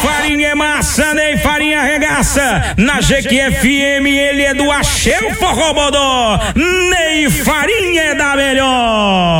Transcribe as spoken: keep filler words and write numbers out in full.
Farinha é massa, Ney Farinha arregaça. Na G Q F M ele é do Axé o Forró Bodó. Ney Farinha é da melhor.